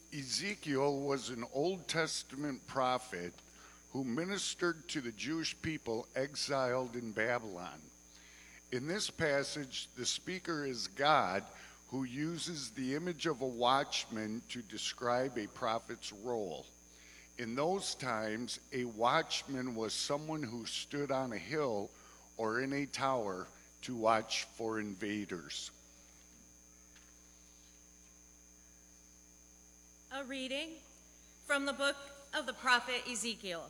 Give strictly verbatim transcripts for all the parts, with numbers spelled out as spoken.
Ezekiel was an Old Testament prophet who ministered to the Jewish people exiled in Babylon. In this passage, the speaker is God, who uses the image of a watchman to describe a prophet's role. In those times, a watchman was someone who stood on a hill or in a tower to watch for invaders. A reading from the book of the prophet Ezekiel.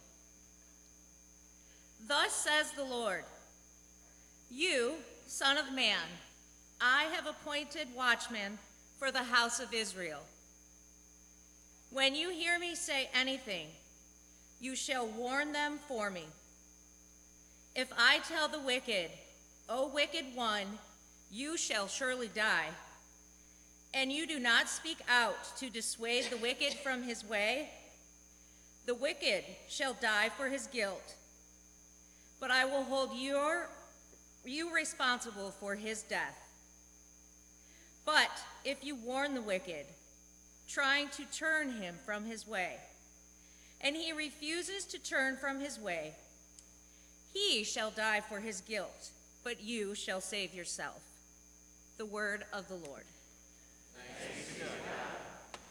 Thus says the Lord, "You, son of man, I have appointed watchmen for the house of Israel. When you hear me say anything, you shall warn them for me. If I tell the wicked, 'O wicked one, you shall surely die,' and you do not speak out to dissuade the wicked from his way, the wicked shall die for his guilt, but I will hold your, you responsible for his death. But if you warn the wicked, trying to turn him from his way, and he refuses to turn from his way, he shall die for his guilt, but you shall save yourself." The word of the Lord.